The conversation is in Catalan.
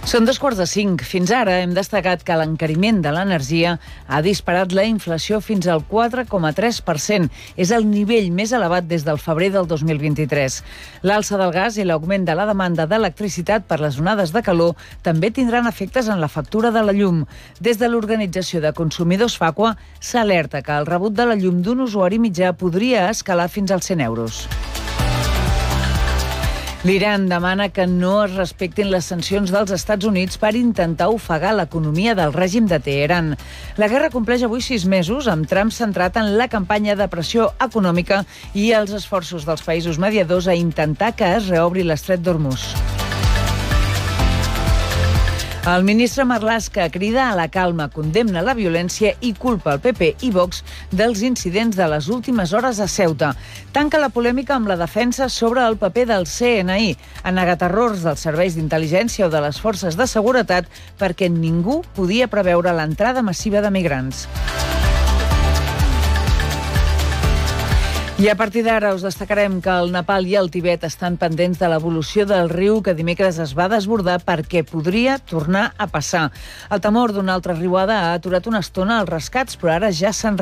Són 4:45. Fins ara hem destacat que l'encariment de l'energia ha disparat la inflació fins al 4,3%. És el nivell més elevat des del febrer del 2023. L'alça del gas i l'augment de la demanda d'electricitat per les onades de calor també tindran efectes en la factura de la llum. Des de l'Organització de Consumidors Facua s'alerta que el rebut de la llum d'un usuari mitjà podria escalar fins als 100 euros. L'Iran demana que no es respectin les sancions dels Estats Units per intentar ofegar l'economia del règim de Teheran. La guerra compleix avui 6 mesos, amb Trump centrat en la campanya de pressió econòmica i els esforços dels països mediadors a intentar que es reobri l'estret d'Hormuz. El ministre Marlaska crida a la calma, condemna la violència i culpa el PP i Vox dels incidents de les últimes hores a Ceuta. Tanca la polèmica amb la defensa sobre el paper del CNI. Ha negat errors dels serveis d'intel·ligència o de les forces de seguretat perquè ningú podia preveure l'entrada massiva de migrants. I a partir d'ara us destacarem que el Nepal i el Tibet estan pendents de l'evolució del riu que dimecres es va desbordar perquè podria tornar a passar. El temor d'una altra riuada ha aturat una estona els rescats, però ara ja s'han